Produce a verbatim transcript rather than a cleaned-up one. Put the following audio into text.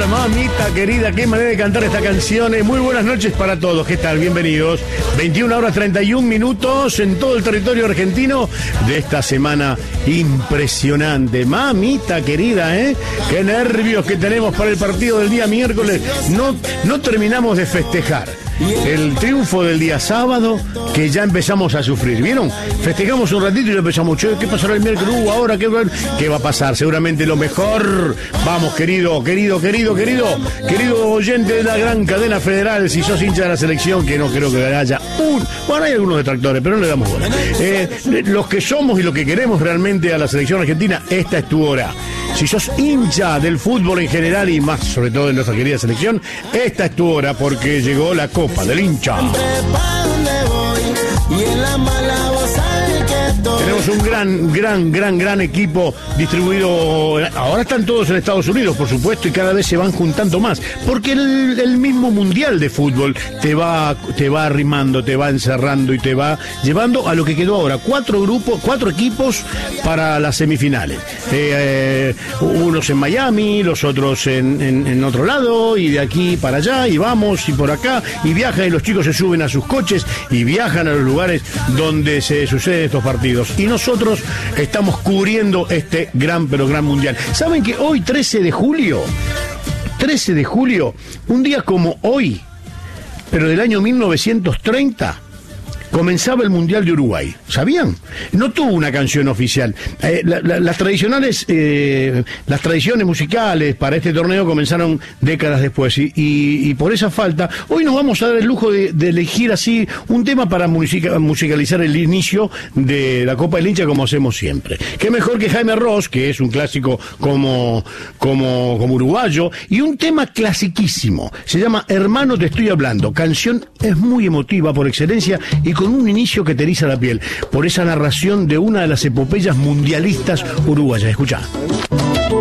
cantar, mamita querida, qué manera de cantar esta canción. Muy buenas noches para todos, ¿qué tal? Bienvenidos. veintiuna horas treinta y un minutos en todo el territorio argentino de esta semana impresionante. Mamita querida, ¿eh? Qué nervios que tenemos para el partido del día miércoles. No, no terminamos de festejar el triunfo del día sábado, que ya empezamos a sufrir. ¿Vieron? Festejamos un ratito y empezamos, che, ¿qué pasará el miércoles? Uh, ahora, ¿qué, ¿qué va a pasar? Seguramente lo mejor. Vamos, querido, querido, querido, querido, querido oyente de la gran cadena federal, si sos hincha de la selección, que no creo que haya un... Bueno, hay algunos detractores, pero no le damos bola. Eh, los que somos y lo que queremos realmente a la selección argentina, esta es tu hora. Si sos hincha del fútbol en general y más sobre todo de nuestra querida selección, esta es tu hora, porque llegó la Copa del Hincha. Tenemos un gran, gran, gran, gran equipo distribuido. Ahora están todos en Estados Unidos, por supuesto, y cada vez se van juntando más. Porque el, el mismo mundial de fútbol te va, te va arrimando, te va encerrando y te va llevando a lo que quedó ahora. Cuatro grupos, cuatro equipos para las semifinales. Eh, eh, unos en Miami, los otros en, en, en otro lado, y de aquí para allá, y vamos, y por acá, y viajan, y los chicos se suben a sus coches y viajan a los lugares donde se suceden estos partidos. Y nosotros estamos cubriendo este gran, pero gran mundial. ¿Saben que hoy, trece de julio, trece de julio, un día como hoy, pero del año mil novecientos treinta, comenzaba el Mundial de Uruguay? ¿Sabían? No tuvo una canción oficial. Eh, la, la, las tradicionales, eh, las tradiciones musicales para este torneo comenzaron décadas después, y, y, y por esa falta, hoy nos vamos a dar el lujo de, de elegir así un tema para musica, musicalizar el inicio de la Copa del Hincha, como hacemos siempre. Qué mejor que Jaime Ross, que es un clásico como, como, como uruguayo, y un tema clasiquísimo. Se llama Hermano te estoy hablando. Canción es muy emotiva por excelencia y con un inicio que te eriza la piel, por esa narración de una de las epopeyas mundialistas uruguayas. Escuchá.